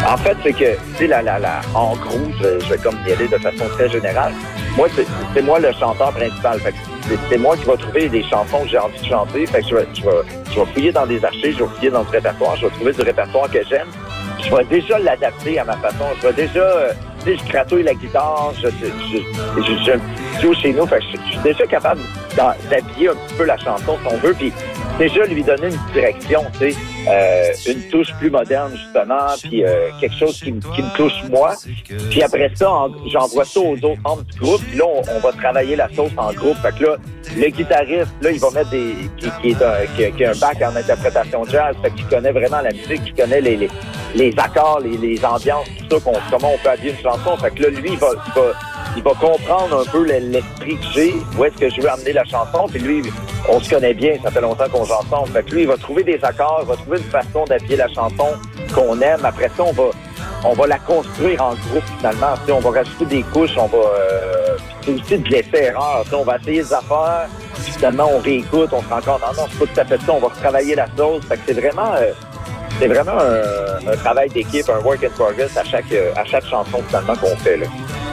En fait, c'est que, tu sais, en gros, je vais comme y aller de façon très générale. Moi, c'est moi le chanteur principal. Fait que c'est moi qui vais trouver des chansons que j'ai envie de chanter. Fait que je vais fouiller dans des archives, je vais fouiller dans le répertoire, je vais trouver du répertoire que j'aime. Je vais déjà l'adapter à ma façon. Je vais déjà, tu sais, je gratouille la guitare, je joue chez nous. Fait que je suis déjà capable d'habiller un petit peu la chanson si on veut. Puis déjà lui donner une direction, tu sais, une touche plus moderne justement, puis quelque chose qui me touche moi. Puis après ça, j'envoie ça aux autres membres du groupe. Puis là, on va travailler la sauce en groupe. Fait que là, le guitariste, là, il va mettre qui a un bac en interprétation jazz, fait qu'il connaît vraiment la musique, il connaît les accords, les ambiances, tout ça, comment on peut habiller une chanson. Fait que là, lui, il va comprendre un peu l'esprit que j'ai, où est-ce que je veux amener la chanson. Puis lui, on se connaît bien, ça fait longtemps qu'on joue ensemble. Fait que lui, il va trouver des accords, il va trouver une façon d'habiller la chanson qu'on aime. Après ça, on va la construire en groupe finalement. Tu sais, on va rajouter des couches, on va... c'est aussi de l'essai-erreur. Tu sais, on va essayer des affaires, puis finalement, on réécoute, on se rend compte, non, c'est pas tout à fait ça, on va retravailler la sauce. Fait que c'est vraiment un travail d'équipe, un work in progress à chaque chanson finalement qu'on fait, là.